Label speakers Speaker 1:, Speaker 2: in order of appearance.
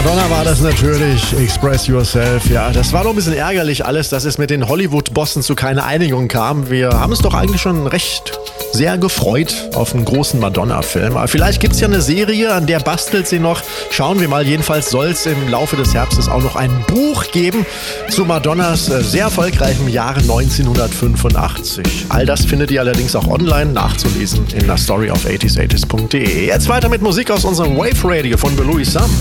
Speaker 1: Madonna war das natürlich, Express Yourself. Ja, das war doch ein bisschen ärgerlich alles, dass es mit den Hollywood-Bossen zu keiner Einigung kam. Wir haben es doch eigentlich schon recht sehr gefreut auf einen großen Madonna-Film. Aber vielleicht gibt es ja eine Serie, an der bastelt sie noch. Schauen wir mal. Jedenfalls soll es im Laufe des Herbstes auch noch ein Buch geben zu Madonnas sehr erfolgreichem Jahre 1985. All das findet ihr allerdings auch online nachzulesen in der Story auf 80s80s.de. Jetzt weiter mit Musik aus unserem Wave Radio von Louis Sam.